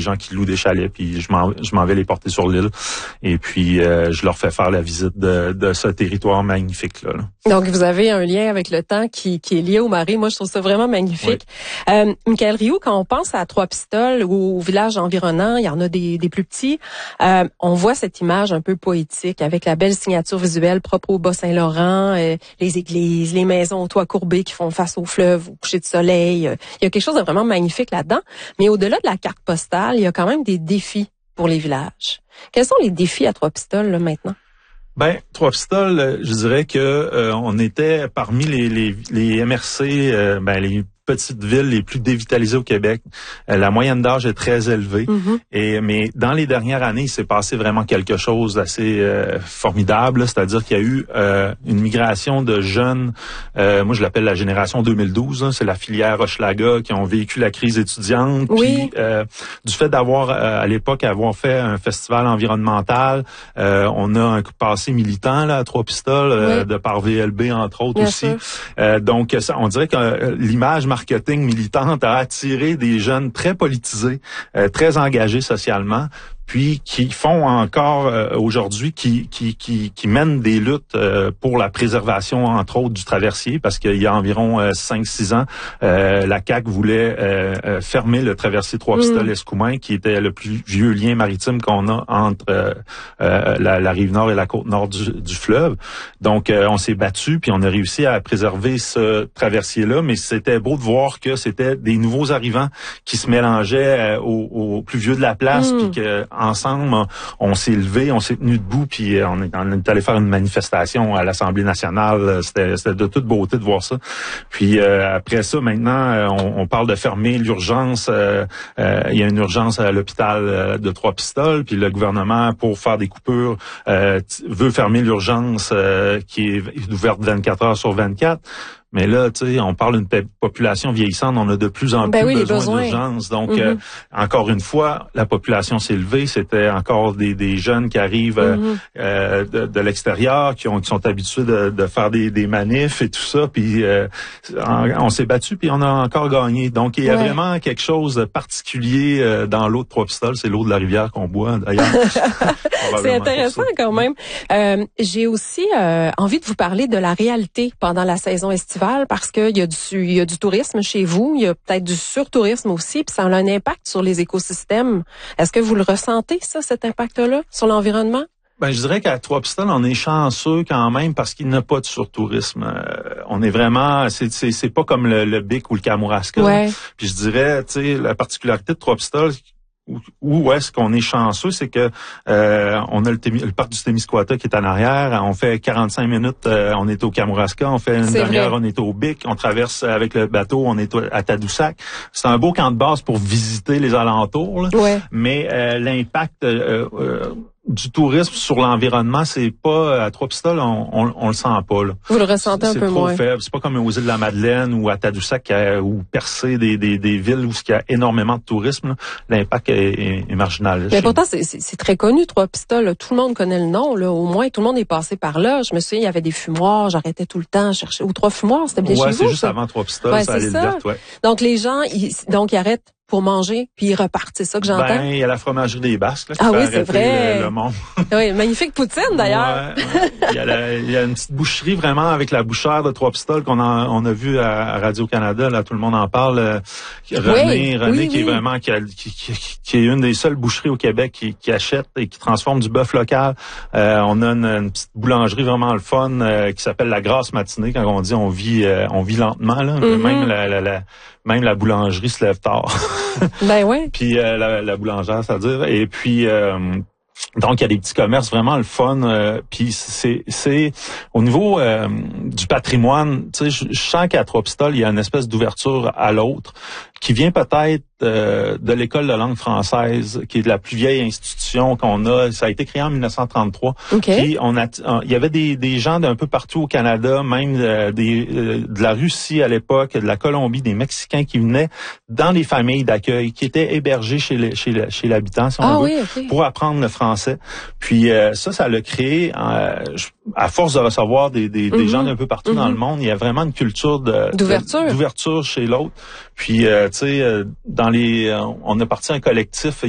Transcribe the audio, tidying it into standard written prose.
gens qui louent des chalets, puis je m'en vais les porter sur l'île. Et puis, je leur fais faire la visite de ce territoire magnifique-là. Donc, vous avez un lien avec le temps qui est lié aux marées. Moi, je trouve ça vraiment magnifique. Oui. Michaël Rioux, quand on pense à Trois-Pistoles ou aux villages environnants, il y en a des plus petits, on voit cette image un peu poétique avec la belle signature visuelle propre au Bas-Saint-Laurent, les églises, les maisons aux toits courbés qui font face au fleuve, au coucher de soleil. Il y a quelque chose de vraiment magnifique là-dedans. Mais au-delà de la carte postale, il y a quand même des défis pour les villages. Quels sont les défis à Trois-Pistoles là, maintenant? Ben, Trois-Pistoles, je dirais que on était parmi les MRC, les petites villes les plus dévitalisées au Québec. La moyenne d'âge est très élevée. Mais dans les dernières années, il s'est passé vraiment quelque chose d'assez formidable. C'est-à-dire qu'il y a eu une migration de jeunes, moi je l'appelle la génération 2012, c'est la filière Hochelaga qui ont vécu la crise étudiante. Oui. Puis du fait d'avoir, à l'époque, avoir fait un festival environnemental, on a un passé militant là, à Trois-Pistoles, de par VLB entre autres. Bien aussi. Donc ça, on dirait que l'image marketing militante a attiré des jeunes très politisés, très engagés socialement, puis qui font encore aujourd'hui, qui mènent des luttes pour la préservation, entre autres, du traversier, parce qu'il y a environ 5-6 ans, la CAQ voulait fermer le traversier Trois-Pistoles-Escoumins, qui était le plus vieux lien maritime qu'on a entre la rive nord et la côte nord du fleuve. Donc, on s'est battu, puis on a réussi à préserver ce traversier-là, mais c'était beau de voir que c'était des nouveaux arrivants qui se mélangeaient aux plus vieux de la place, puis que ensemble, on s'est levé, on s'est tenu debout, puis on est allé faire une manifestation à l'Assemblée nationale. C'était de toute beauté de voir ça. Puis après ça, maintenant, on parle de fermer l'urgence. Il y a une urgence à l'hôpital de Trois-Pistoles, puis le gouvernement, pour faire des coupures, veut fermer l'urgence qui est ouverte 24 heures sur 24. Mais là, tu sais, on parle d'une population vieillissante, on a de plus en plus besoin d'urgence. Donc, encore une fois, la population s'est élevée. C'était encore des jeunes qui arrivent de l'extérieur, qui sont habitués de faire des manifs et tout ça. Puis, on s'est battu, puis on a encore gagné. Donc, il y a vraiment quelque chose de particulier dans l'eau de Trois-Pistoles. C'est l'eau de la rivière qu'on boit, d'ailleurs. C'est intéressant quand même. J'ai aussi envie de vous parler de la réalité pendant la saison estivale, parce qu'il y a du tourisme chez vous, il y a peut-être du surtourisme aussi, puis ça a un impact sur les écosystèmes. Est-ce que vous le ressentez, ça, cet impact-là, sur l'environnement? Ben, je dirais qu'à Trois-Pistoles, on est chanceux quand même parce qu'il n'y a pas de surtourisme. On est vraiment, c'est pas comme le Bic ou le Kamouraska. Puis je dirais, tu sais, la particularité de Trois-Pistoles, où est-ce qu'on est chanceux, c'est que on a le parc du Témiscouata qui est en arrière, on fait 45 minutes, on est au Kamouraska, on fait une demi-heure, on est au Bic, on traverse avec le bateau, on est à Tadoussac. C'est un beau camp de base pour visiter les alentours, là. Mais l'impact du tourisme sur l'environnement, c'est pas à Trois-Pistoles, on le sent pas là. Vous le ressentez un peu moins. C'est trop faible. C'est pas comme aux îles de la Madeleine ou à Tadoussac ou Percé, des villes où il y a énormément de tourisme. Là. L'impact est marginal. Mais pourtant, c'est très connu, Trois-Pistoles. Tout le monde connaît le nom. Là. Au moins, tout le monde est passé par là. Je me souviens, il y avait des fumoirs. J'arrêtais tout le temps à chercher. Ou 3 fumoirs, c'était bien chez vous. Ouais, c'est juste avant Trois-Pistoles, c'est à l'île verte. Donc, les gens, ils arrêtent pour manger, puis ils repartent. C'est ça que j'entends? Ben, il y a la fromagerie des Basques, là, qui oui, fait c'est vrai. Le monde. Oui, magnifique poutine, d'ailleurs. Il y a une petest boucherie, vraiment, avec la bouchère de Trois-Pistoles qu'on on a vu à Radio-Canada, là, tout le monde en parle. René, qui est vraiment, qui est une des seules boucheries au Québec qui achète et qui transforme du bœuf local. On a une petite boulangerie vraiment le fun, qui s'appelle la Grasse Matinée, quand on dit on vit lentement, là. Même la boulangerie se lève tard. Ben ouais. Puis la boulangère, c'est-à-dire. Et puis donc il y a des petits commerces vraiment le fun. Puis c'est au niveau du patrimoine, tu sais, je sens qu'à Trois-Pistoles, il y a une espèce d'ouverture à l'autre qui vient peut-être de l'École de langue française, qui est la plus vieille institution qu'on a. Ça a été créé en 1933. Puis il y avait des gens d'un peu partout au Canada, même de la Russie à l'époque, de la Colombie, des Mexicains qui venaient dans les familles d'accueil, qui étaient hébergés chez l'habitant, si on veut, pour apprendre le français. Puis ça l'a créé, à force de recevoir des gens d'un peu partout dans le monde, il y a vraiment une culture d'ouverture chez l'autre. Puis tu sais, on a parti un collectif